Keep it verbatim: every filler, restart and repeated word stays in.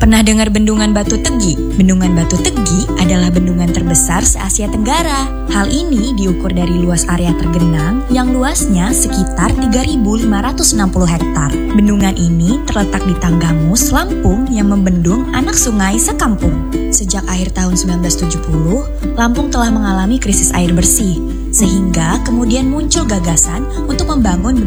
Pernah dengar Bendungan Batu Tegi? Bendungan Batu Tegi adalah bendungan terbesar se-Asia Tenggara. Hal ini diukur dari luas area tergenang yang luasnya sekitar tiga ribu lima ratus enam puluh hektar. Bendungan ini terletak di Tanggamus, Lampung yang membendung anak sungai sekampung. Sejak akhir tahun sembilan belas tujuh puluh, Lampung telah mengalami krisis air bersih, sehingga kemudian muncul gagasan untuk membangun